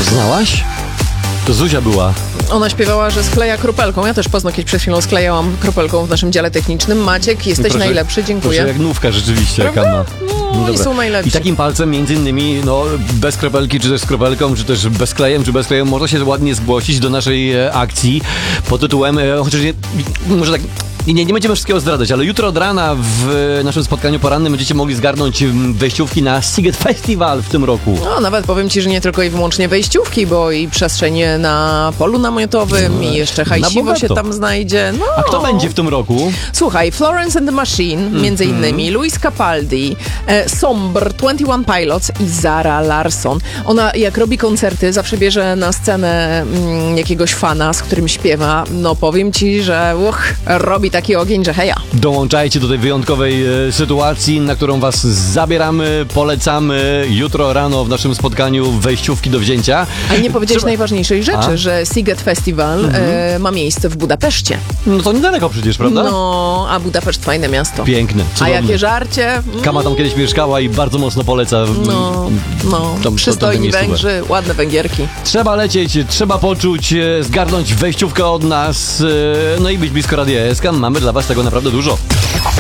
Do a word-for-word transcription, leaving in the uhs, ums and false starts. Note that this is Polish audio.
Znałaś? To Zuzia była. Ona śpiewała, że skleja kropelką. Ja też paznokcie przed chwilą sklejałam kropelką w naszym dziale technicznym. Maciek, jesteś proszę, najlepszy, dziękuję. Proszę, jak nówka rzeczywiście, jaka ma. No, no i są najlepsi. I takim palcem między innymi, no, bez kropelki, czy też z kropelką, czy też bez klejem, czy bez klejem, można się ładnie zgłosić do naszej e, akcji pod tytułem, e, chociaż nie, może tak... Nie, nie będziemy wszystkiego zdradzać, ale jutro od rana w naszym spotkaniu porannym będziecie mogli zgarnąć wejściówki na Sziget Festival w tym roku. No, nawet powiem ci, że nie tylko i wyłącznie wejściówki, bo i przestrzenie na polu namiotowym, no, i jeszcze hajsiwo się tam znajdzie. No. A kto będzie w tym roku? Słuchaj, Florence and the Machine, mm-hmm. między innymi, Luis Capaldi, e, Somber, twenty one Pilots i Zara Larsson. Ona jak robi koncerty, zawsze bierze na scenę mm, jakiegoś fana, z którym śpiewa. No powiem ci, że uch, robi taki ogień, że heja. Dołączajcie do tej wyjątkowej e, sytuacji, na którą was zabieramy, polecamy jutro rano w naszym spotkaniu wejściówki do wzięcia. A nie powiedziałeś Trzeba... najważniejszej rzeczy, A? że Sziget Festival mhm. e, ma miejsce w Budapeszcie. No to niedaleko przecież, prawda? No, a Budapeszt fajne miasto. Piękne, cudowne. A jakie żarcie? Mm. Kama tam kiedyś mieszkała i bardzo mocno poleca. No, no. Tam, przystojni Węgrzy, ładne Węgierki. Trzeba lecieć, trzeba poczuć, zgarnąć wejściówkę od nas, no i być blisko Radia S K. Mamy dla was tego naprawdę dużo.